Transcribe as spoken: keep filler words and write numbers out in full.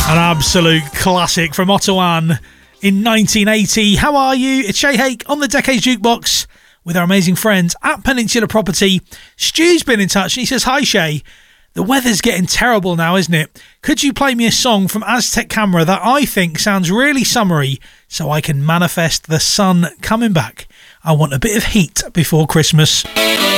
An absolute classic from Ottawan in nineteen eighty. How are you? It's Shay Hake on the Decades Jukebox with our amazing friends at Peninsula Property. Stu's been in touch and he says, hi Shay, the weather's getting terrible now, isn't it? Could you play me a song from Aztec Camera that I think sounds really summery so I can manifest the sun coming back? I want a bit of heat before Christmas.